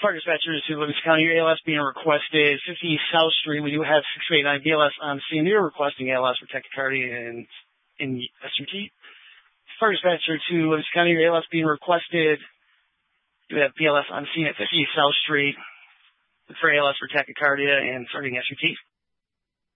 Fire dispatcher to Livingston County, your ALS being requested 50 South Street. We do have 689 BLS on scene. You're requesting ALS for tachycardia in SUT. Fire dispatcher to Livingston County, your ALS being requested. We have BLS on scene at 50 South Street for ALS for tachycardia and starting SUT.